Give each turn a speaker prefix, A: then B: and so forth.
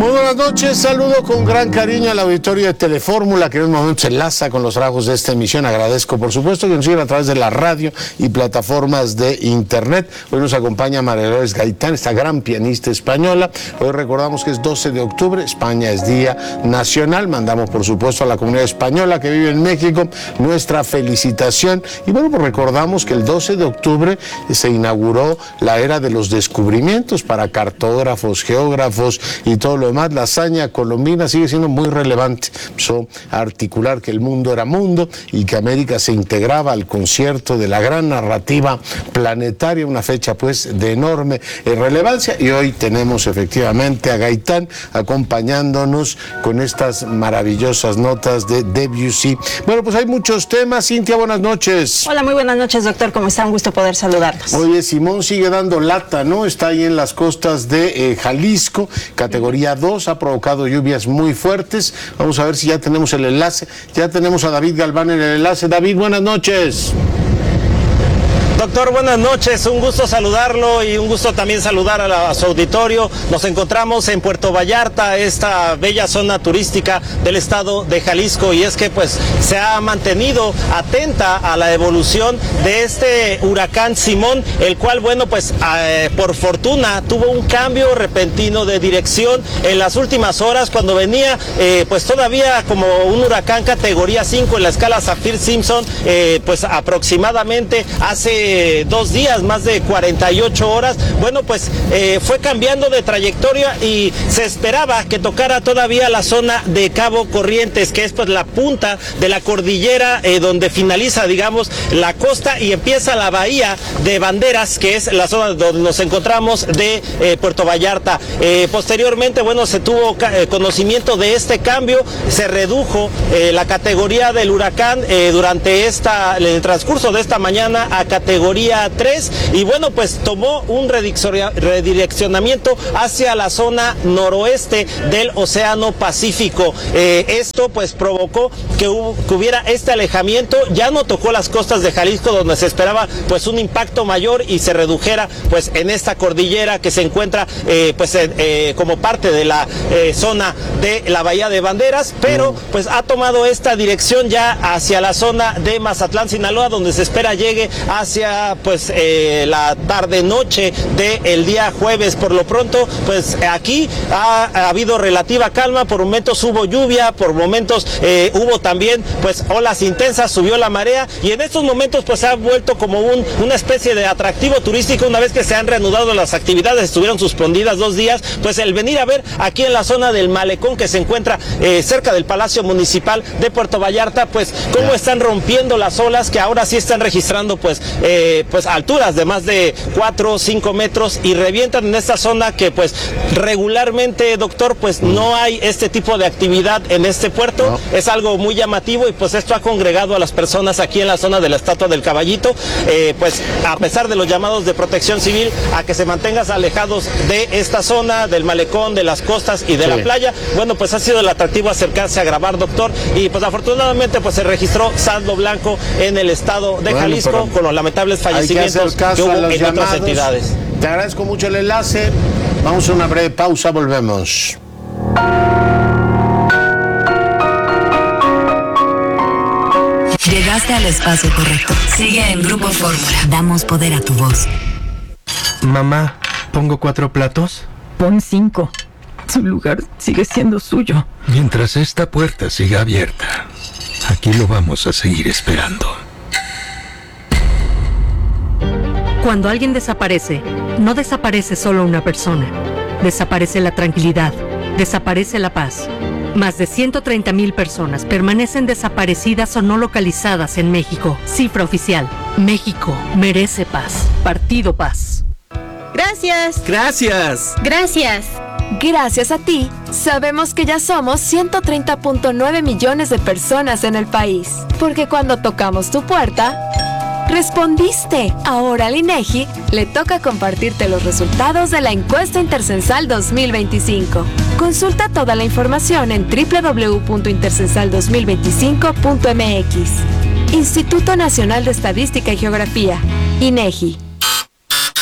A: Muy buenas noches, saludo con gran cariño al auditorio de Telefórmula, que en un momento se enlaza con los trabajos de esta emisión. Agradezco, por supuesto, que nos sigan a través de la radio y plataformas de internet. Hoy nos acompaña María Dolores Gaitán, esta gran pianista española. Hoy recordamos que es 12 de octubre, España es Día Nacional. Mandamos, por supuesto, a la comunidad española que vive en México nuestra felicitación. Y bueno, pues recordamos que el 12 de octubre se inauguró la era de los descubrimientos para cartógrafos, geógrafos y todo lo demás. La hazaña colombina sigue siendo muy relevante. Empezó a articular que el mundo era mundo y que América se integraba al concierto de la gran narrativa planetaria, una fecha pues de enorme relevancia, y hoy tenemos efectivamente a Gaitán acompañándonos con estas maravillosas notas de Debussy. Bueno, pues hay muchos temas. Cintia, buenas noches.
B: Hola, muy buenas noches, doctor. ¿Cómo está? Un gusto poder saludarlos.
A: Oye, Simón sigue dando lata, ¿no? Está ahí en las costas de Jalisco, categoría 2, ha provocado lluvias muy fuertes. Vamos a ver si ya tenemos el enlace. Ya tenemos a David Galván en el enlace. David, buenas noches.
C: Doctor, buenas noches, un gusto saludarlo y un gusto también saludar a su auditorio. Nos encontramos en Puerto Vallarta, esta bella zona turística del estado de Jalisco, y es que pues se ha mantenido atenta a la evolución de este huracán Simón, el cual, bueno, pues por fortuna tuvo un cambio repentino de dirección en las últimas horas, cuando venía pues todavía como un huracán categoría 5 en la escala Saffir-Simpson, pues aproximadamente hace 2 días, más de 48 horas, bueno, pues fue cambiando de trayectoria y se esperaba que tocara todavía la zona de Cabo Corrientes, que es pues la punta de la cordillera donde finaliza, digamos, la costa y empieza la bahía de Banderas, que es la zona donde nos encontramos de Puerto Vallarta. Posteriormente, bueno, se tuvo conocimiento de este cambio, se redujo la categoría del huracán durante el transcurso de esta mañana a categoría 3, y bueno, pues tomó un redireccionamiento hacia la zona noroeste del Océano Pacífico. Esto pues provocó que hubiera este alejamiento. Ya no tocó las costas de Jalisco, donde se esperaba pues un impacto mayor, y se redujera pues en esta cordillera que se encuentra como parte de la zona de la bahía de Banderas, pero pues ha tomado esta dirección ya hacia la zona de Mazatlán, Sinaloa, donde se espera llegue hacia pues la tarde-noche del día jueves. Por lo pronto, pues aquí ha habido relativa calma. Por momentos hubo lluvia, por momentos hubo también pues olas intensas, subió la marea, y en estos momentos pues se ha vuelto como una especie de atractivo turístico. Una vez que se han reanudado las actividades, estuvieron suspendidas 2 días, pues el venir a ver aquí en la zona del malecón, que se encuentra cerca del Palacio Municipal de Puerto Vallarta, pues cómo están rompiendo las olas, que ahora sí están registrando pues alturas de más de 4 o 5 metros, y revientan en esta zona que pues regularmente, doctor, pues no hay este tipo de actividad en este puerto. No. Es algo muy llamativo, y pues esto ha congregado a las personas aquí en la zona de la Estatua del Caballito, pues a pesar de los llamados de Protección Civil a que se mantengan alejados de esta zona, del malecón, de las costas y de la playa. Bueno, pues ha sido el atractivo acercarse a grabar, doctor, y pues afortunadamente pues se registró saldo blanco en el estado de Jalisco, con los lamentables fallecimientos que hubo en otras entidades.
A: Te agradezco mucho el enlace. Vamos a una breve pausa, volvemos.
D: Llegaste al espacio correcto. Sigue en Grupo Fórmula. Damos poder a tu voz.
E: Mamá, ¿pongo 4 platos?
F: Pon 5. Su lugar sigue siendo suyo.
G: Mientras esta puerta siga abierta, aquí lo vamos a seguir esperando.
H: Cuando alguien desaparece, no desaparece solo una persona. Desaparece la tranquilidad, desaparece la paz. Más de 130,000 personas permanecen desaparecidas o no localizadas en México. Cifra oficial. México merece paz. Partido Paz.
I: Gracias.
E: Gracias.
I: Gracias.
J: Gracias a ti, sabemos que ya somos 130.9 millones de personas en el país. Porque cuando tocamos tu puerta, respondiste. Ahora al INEGI le toca compartirte los resultados de la encuesta intercensal 2025. Consulta toda la información en www.intercensal2025.mx. Instituto Nacional de Estadística y Geografía, INEGI.